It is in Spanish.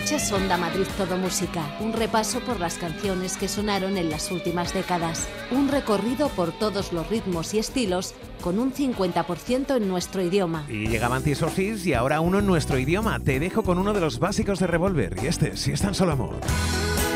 Escuchas Onda Madrid Todo Música, un repaso por las canciones que sonaron en las últimas décadas. Un recorrido por todos los ritmos y estilos con un 50% en nuestro idioma. Y llegaban Tears y ahora uno en nuestro idioma. Te dejo con uno de los básicos de Revolver y este, Si es tan solo amor.